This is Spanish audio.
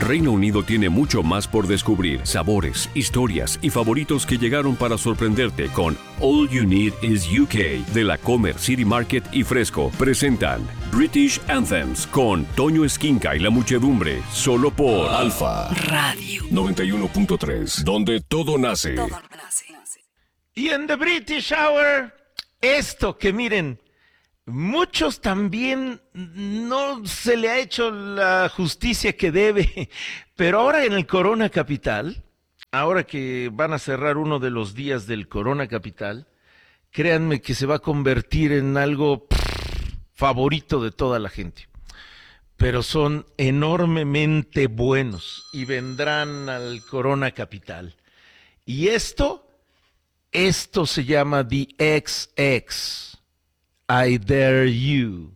Reino Unido tiene mucho más por descubrir, sabores, historias y favoritos que llegaron para sorprenderte con All You Need Is UK de la Comer City Market y Fresco. Presentan British Anthems con Toño Esquinca y la muchedumbre, solo por Alfa Radio 91.3, donde todo nace. Y en The British Hour, esto que miren, muchos también no se le ha hecho la justicia que debe, pero ahora en el Corona Capital, ahora que van a cerrar uno de los días del Corona Capital, créanme que se va a convertir en algo favorito de toda la gente. Pero son enormemente buenos y vendrán al Corona Capital. Y esto se llama The XX. I Dare You.